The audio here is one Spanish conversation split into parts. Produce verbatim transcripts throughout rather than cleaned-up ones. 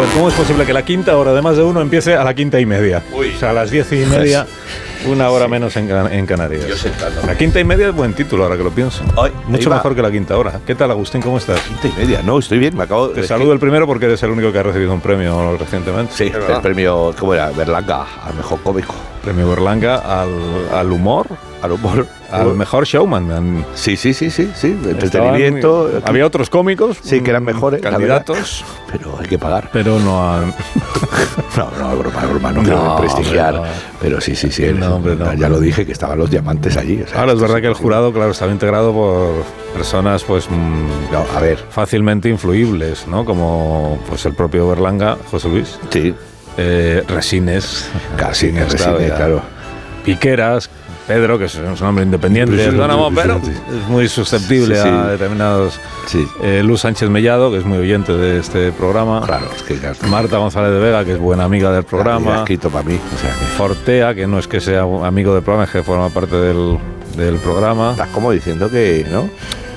ver, ¿cómo es posible que la quinta hora de más de uno empiece a la quinta y media? Uy. O sea, a las diez y media, una hora sí. menos en, en Canarias. Yo sentado. La quinta y media es buen título, ahora que lo pienso. Ay, Mucho mejor que la quinta hora. ¿Qué tal, Agustín? ¿Cómo estás? Quinta y media, no, estoy bien, me acabo Te saludo que... el primero porque eres el único que ha recibido un premio recientemente. Sí, el premio, ¿cómo era? Berlanga, al mejor cómico. Premio Berlanga al, al humor. Al humor. Al mejor showman. Sí, sí, sí, sí, sí. Entretenimiento. Estaban, había otros cómicos. Sí, que eran mejores. Candidatos. Pero hay que pagar. Pero no han. no, no, es broma, es broma. No, no quiero prestigiar. No. Pero sí, sí, sí. No, hombre, no. Ya lo dije, que estaban los diamantes allí. O sea, ahora es verdad que el jurado, claro, estaba integrado por personas, pues. No, a ver. Fácilmente influibles, ¿no? Como pues el propio Berlanga, José Luis. Sí. Eh, Resines. Casi, Resines, Resines, claro. Piqueras. Pedro, que es un hombre independiente, no, pero es muy susceptible sí, sí. a determinados... Sí. Eh, Luz Sánchez Mellado, que es muy oyente de este programa. Claro, es que... Claro. Marta González de Vega, que es buena amiga del programa. Ha escrito para mí. O sea, que... Fortea, que no es que sea amigo del programa, es que forma parte del, del programa. Estás como diciendo que... ¿no?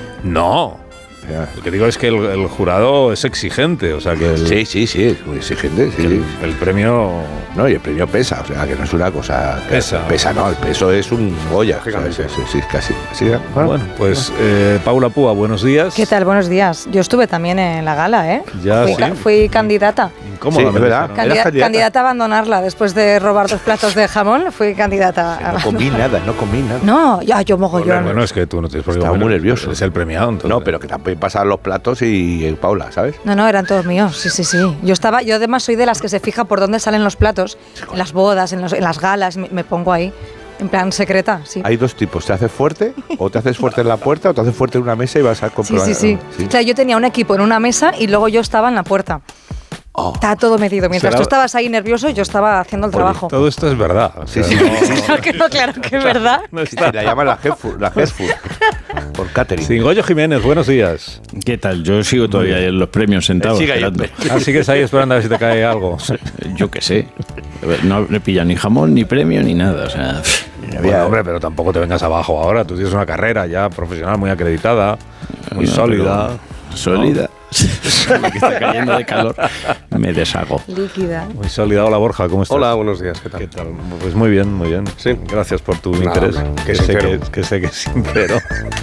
No. Lo que digo es que el, el jurado es exigente, o sea que... El, sí, sí, sí, es muy exigente. Sí. El, el premio... No, y el premio pesa, o sea, que no es una cosa... Pesa. Pesa, no, el peso es un Goya. Sí, sí, sí, casi. Así, bueno, bueno, pues eh, Paula Púa, buenos días. ¿Qué tal? Buenos días. Yo estuve también en la gala, ¿eh? Ya, fui, sí. ca- fui candidata. Incómoda, sí, ¿verdad? Candida- candidata. candidata a abandonarla después de robar dos platos de jamón. Fui candidata a... No comí nada, no comí nada. No, ya, yo mogollón. Bueno, es que tú no tienes por qué Estaba muy nervioso. Es el premiado, entonces. No, pero que también pasan los platos y eh, Paula, ¿sabes? No, no, eran todos míos, sí, sí, sí. Yo estaba, yo además soy de las que se fija por dónde salen los platos, en las bodas, en, los, en las galas, me, me pongo ahí, en plan secreta, sí. Hay dos tipos, ¿te haces fuerte? O te haces fuerte en la puerta o te haces fuerte en una mesa y vas a comprobar. Sí, sí, sí, sí. O sea, yo tenía un equipo en una mesa y luego yo estaba en la puerta. Oh. Estaba todo medido. Mientras ¿Será? Tú estabas ahí nervioso, yo estaba haciendo el trabajo. Todo esto es verdad. O sea, sí, sí. No, claro que no, claro que es verdad. No está. La llaman la Headfood, la Headfood, por catering. Sí, Goyo Jiménez, buenos días. ¿Qué tal? Yo sigo todavía en los premios sentado. Siga esperando. Ah, sigues ahí esperando a ver si te cae algo. Yo qué sé. No le pillan ni jamón, ni premio, ni nada. O sea... Bueno, hombre, pero tampoco te vengas abajo ahora. Tú tienes una carrera ya profesional muy acreditada, muy bueno, sólida. ¿Sólida? ¿No? Que está cayendo de calor, me deshago. Líquida. Muy sólida. Hola, Borja, ¿cómo estás? Hola, buenos días, ¿qué tal? ¿Qué tal? Pues muy bien, muy bien. Sí. Gracias por tu Nada, interés. Hombre, que, sé que, que sé que es sincero.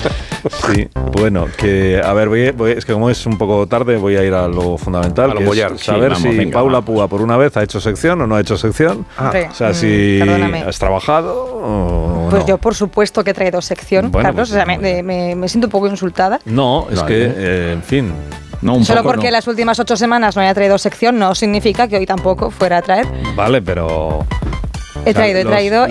Sí, bueno, que a ver, voy, voy, es que como es un poco tarde, voy a ir a lo fundamental, a lo que bollar. es saber sí, vamos, si venga, Paula vamos. Púa por una vez ha hecho sección o no ha hecho sección. Ah. O sea, si Perdóname. has trabajado o Pues no. yo, por supuesto, que he traído sección, Bueno, Carlos. pues, o sea, me, me, me siento un poco insultada. No, es Vale. que, eh, en fin... No, un Solo poco porque no. las últimas ocho semanas no haya traído sección no significa que hoy tampoco fuera a traer. Vale, pero... He traído, he los- traído